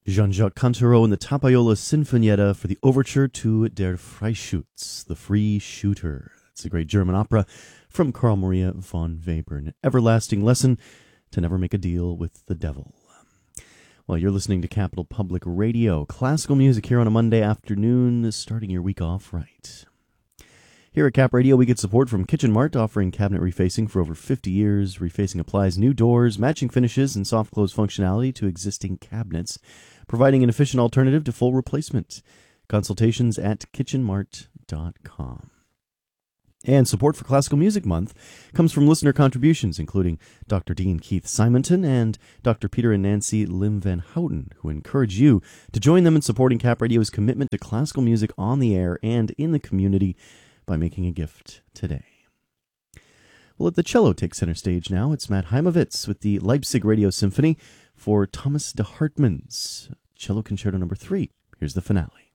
Jean-Jacques Cantereau and the Tapaiola Sinfonietta for the overture to Der Freischütz, the Free Shooter. It's a great German opera from Carl Maria von Weber, an everlasting lesson to never make a deal with the devil. Well, you're listening to Capital Public Radio, classical music here on a Monday afternoon, starting your week off right. Here at Cap Radio, we get support from Kitchen Mart, offering cabinet refacing for over 50 years. Refacing applies new doors, matching finishes, and soft close functionality to existing cabinets, providing an efficient alternative to full replacement. Consultations at kitchenmart.com. And support for Classical Music Month comes from listener contributions, including Dr. Dean Keith Simonton and Dr. Peter and Nancy Lim Van Houten, who encourage you to join them in supporting Cap Radio's commitment to classical music on the air and in the community by making a gift today. Well, let the cello take center stage now. It's Matt Heimovitz with the Leipzig Radio Symphony for Thomas de Hartmann's Cello Concerto No. 3. Here's the finale.